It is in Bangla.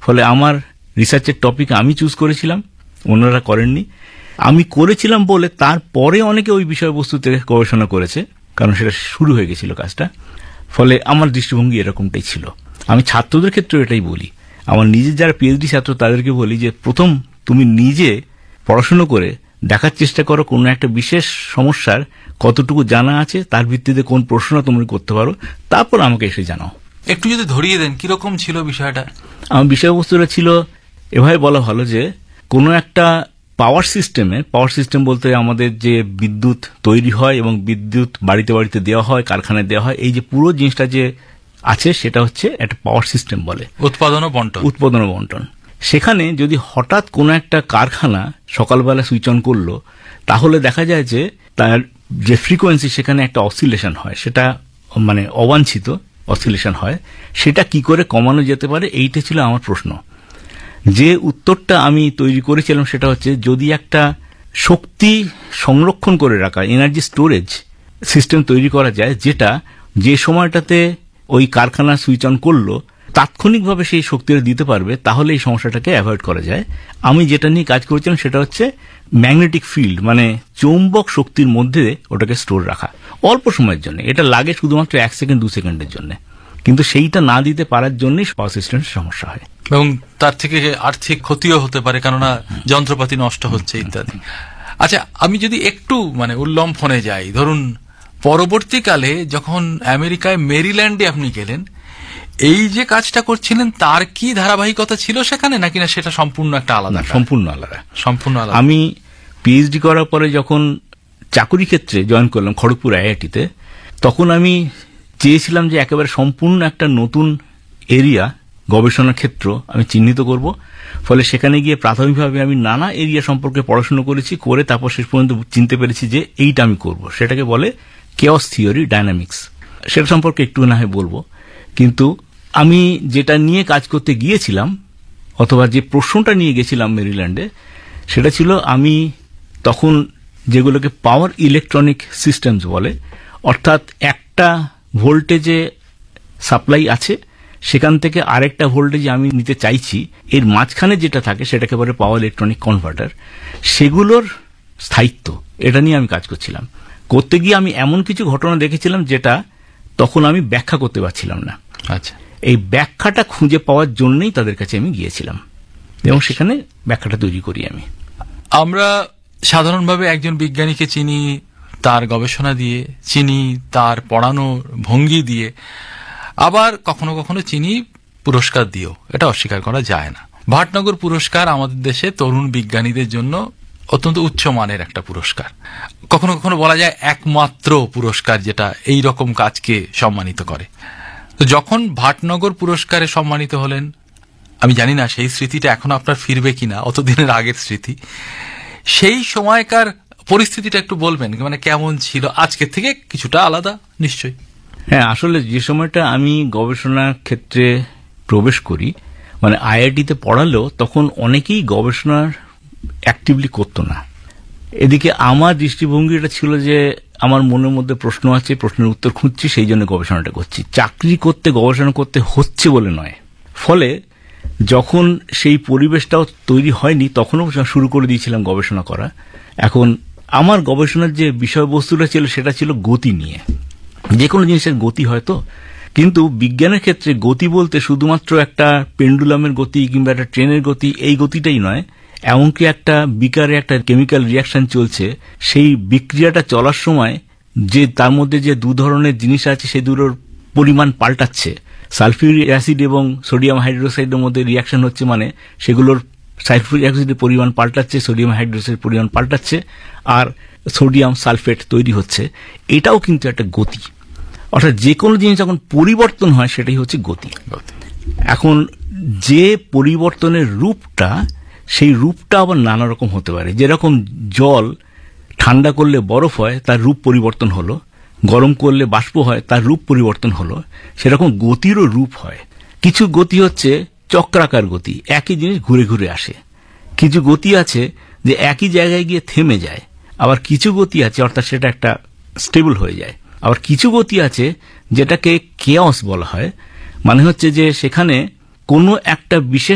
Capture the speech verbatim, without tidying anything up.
ফলে আমার রিসার্চের টপিক আমি চুজ করেছিলাম, অন্যরা করেননি। আমি করেছিলাম বলে তারপরে অনেকে ওই বিষয়বস্তুতে গবেষণা করেছে, কারণ সেটা শুরু হয়ে গেছিল কাজটা। ফলে আমার দৃষ্টিভঙ্গি এরকমটাই ছিল। আমি ছাত্রদের ক্ষেত্রেও এটাই বলি, আমার নিজের যারা পিএইচডি ছাত্র তাদেরকে বলি যে প্রথম তুমি নিজে পড়াশুনো করে দেখার চেষ্টা করো কোন একটা বিশেষ সমস্যার কতটুকু জানা আছে, তার ভিত্তিতে কোন প্রশ্ন তুমি করতে পারো, তারপর আমাকে এসে জানাও। একটু যদি ধরিয়ে দেন কিরকম ছিল বিষয়টা? আমার বিষয়বস্তুটা ছিল এভাবে বলা ভালো যে কোনো একটা পাওয়ার সিস্টেমে, পাওয়ার সিস্টেম বলতে আমাদের যে বিদ্যুৎ তৈরি হয় এবং বিদ্যুৎ বাড়িতে বাড়িতে দেওয়া হয়, কারখানায় দেওয়া হয়, এই যে পুরো জিনিসটা যে আছে সেটা হচ্ছে একটা পাওয়ার সিস্টেম বলে, উৎপাদন ও বন্টন। উৎপাদন ও বন্টন। সেখানে যদি হঠাৎ কোনো একটা কারখানা সকালবেলা সুইচ অন করলো, তাহলে দেখা যায় যে তার যে ফ্রিকোয়েন্সি সেখানে একটা অসিলেশন হয়, সেটা মানে অবাঞ্ছিত অসিলেশন হয়। সেটা কি করে কমানো যেতে পারে, এইটা ছিল আমার প্রশ্ন। যে উত্তরটা আমি তৈরি করেছিলাম সেটা হচ্ছে যদি একটা শক্তি সংরক্ষণ করে রাখা এনার্জি স্টোরেজ সিস্টেম তৈরি করা যায়, যেটা যে সময়টাতে ওই কারখানা সুইচ অন করলো তাৎক্ষণিকভাবে সেই শক্তিটা দিতে পারবে, তাহলে এই সমস্যাটাকে অ্যাভয়েড করা যায়। আমি যেটা নিয়ে কাজ করেছিলাম সেটা হচ্ছে ম্যাগনেটিক ফিল্ড, মানে চৌম্বক শক্তির মধ্যে ওটাকে স্টোর রাখা অল্প সময়ের জন্য। এটা লাগে শুধুমাত্র এক সেকেন্ড দু সেকেন্ডের জন্য, কিন্তু সেইটা না দিতে পারার জন্যই পাওয়ার সিস্টেমের সমস্যা হয় এবং তার থেকে আর্থিক ক্ষতিও হতে পারে, কেননা যন্ত্রপাতি নষ্ট হচ্ছে ইত্যাদি। আচ্ছা, আমি যদি একটু মানে উল্লম্ফনে যাই, ধরুন পরবর্তীকালে যখন আমেরিকায় মেরিল্যান্ডে আপনি গেলেন, এই যে কাজটা করছিলেন তার কি ধারাবাহিকতা ছিল সেখানে, নাকি না সেটা সম্পূর্ণ একটা আলাদা? সম্পূর্ণ আলাদা, সম্পূর্ণ আলাদা। আমি পিএইচডি করার পরে যখন চাকুরি ক্ষেত্রে জয়েন করলাম খড়গপুর আইআইটিতে, তখন আমি চেয়েছিলাম যে একেবারে সম্পূর্ণ একটা নতুন এরিয়া, গবেষণার ক্ষেত্র আমি চিহ্নিত করব। ফলে সেখানে গিয়ে প্রাথমিকভাবে আমি নানা এরিয়া সম্পর্কে পড়াশোনা করেছি, করে তারপর শেষ পর্যন্ত চিনতে পেরেছি যে এইটা আমি করব। সেটাকে বলে কেওস থিওরি ডায়নামিক্স। সেটা সম্পর্কে একটু না হয় বলবো। কিন্তু আমি যেটা নিয়ে কাজ করতে গিয়েছিলাম, অথবা যে প্রশ্নটা নিয়ে গেছিলাম মেরিল্যান্ডে, সেটা ছিল আমি তখন যেগুলোকে পাওয়ার ইলেকট্রনিক সিস্টেমস বলে, অর্থাৎ একটা ভোল্টেজে সাপ্লাই আছে, সেখান থেকে আরেকটা ভোল্টেজে আমি নিতে চাইছি, এর মাঝখানে যেটা থাকে সেটাকে বলে পাওয়ার ইলেকট্রনিক কনভার্টার। সেগুলোর স্থায়িত্ব, এটা নিয়ে আমি কাজ করছিলাম। করতে গিয়ে আমি এমন কিছু ঘটনা দেখেছিলাম যেটা তখন আমি ব্যাখ্যা করতে পারছিলাম না। আচ্ছা, এই ব্যাখ্যাটা খুঁজে পাওয়ার জন্যই তাদের কাছে আমি গিয়েছিলাম এবং সেখানে ব্যাখ্যাটা তৈরি করি আমি। আমরা সাধারণভাবে একজন বিজ্ঞানীকে চিনি তার গবেষণা দিয়ে, চিনি তার পড়ানোর ভঙ্গি দিয়ে, আবার কখনো কখনো চিনি পুরস্কার দিয়েও, এটা অস্বীকার করা যায় না। ভাটনগর পুরস্কার আমাদের দেশে তরুণ বিজ্ঞানীদের জন্য অত্যন্ত উচ্চমানের একটা পুরস্কার, কখনো কখনো বলা যায় একমাত্র পুরস্কার যেটা এই রকম কাজকে সম্মানিত করে। তো যখন ভাটনগর পুরস্কারে সম্মানিত হলেন, আমি জানি না সেই স্মৃতিটা এখন আপনার ফিরবে কিনা, অতদিনের আগের স্মৃতি, সেই সময়কার পরিস্থিতিটা একটু বলবেন, মানে কেমন ছিল? আজকের থেকে কিছুটা আলাদা নিশ্চয়ই। হ্যাঁ, আসলে যে সময়টা আমি গবেষণার ক্ষেত্রে প্রবেশ করি, মানে আইআইটিতে পড়ালেও তখন অনেকেই গবেষণার অ্যাক্টিভলি করতো না। এদিকে আমার দৃষ্টিভঙ্গিটা ছিল যে আমার মনের মধ্যে প্রশ্ন আছে, প্রশ্নের উত্তর খুঁজছি, সেই জন্য গবেষণাটা করছি, চাকরি করতে গবেষণা করতে হচ্ছে বলে নয়। ফলে যখন সেই পরিবেশটাও তৈরি হয়নি, তখনও শুরু করে দিয়েছিলাম গবেষণা করা। এখন আমার গবেষণার যে বিষয়বস্তুটা ছিল সেটা ছিল গতি নিয়ে। যে কোনো জিনিসের গতি হয়তো, কিন্তু বিজ্ঞানের ক্ষেত্রে গতি বলতে শুধুমাত্র একটা পেন্ডুলামের গতি কিংবা একটা ট্রেনের গতি, এই গতিটাই নয়। এমনকি একটা বিকারে একটা কেমিক্যাল রিয়াকশন চলছে, সেই বিক্রিয়াটা চলার সময় যে তার মধ্যে যে দু ধরনের জিনিস আছে সেই দুটোর পরিমাণ পাল্টাচ্ছে। সালফিউরিক অ্যাসিড এবং সোডিয়াম হাইড্রোক্সাইডের মধ্যে রিয়াকশন হচ্ছে, মানে সেগুলোর সালফিউরিক অ্যাসিডের পরিমাণ পাল্টাচ্ছে, সোডিয়াম হাইড্রোক্সাইডের পরিমাণ পাল্টাচ্ছে, আর সোডিয়াম সালফেট তৈরি হচ্ছে। এটাও কিন্তু একটা গতি। অর্থাৎ যে কোনো জিনিস যখন পরিবর্তন হয় সেটাই হচ্ছে গতি। এখন যে পরিবর্তনের রূপটা, সেই রূপটা আবার নানা রকম হতে পারে। যেরকম জল ঠান্ডা করলে বরফ হয়, তার রূপ পরিবর্তন হলো, গরম করলে বাষ্প হয়, তার রূপ পরিবর্তন হলো। সেরকম গতিরও রূপ হয়। কিছু গতি হচ্ছে চক্রাকার গতি, একই জিনিস ঘুরে ঘুরে আসে। কিছু গতি আছে যে একই জায়গায় গিয়ে থেমে যায়। আবার কিছু গতি আছে অর্থাৎ সেটা একটা স্টেবল হয়ে যায়। আবার কিছু গতি আছে যেটাকে কেওস বলা হয়, মানে হচ্ছে যে সেখানে কোনো একটা বিশেষ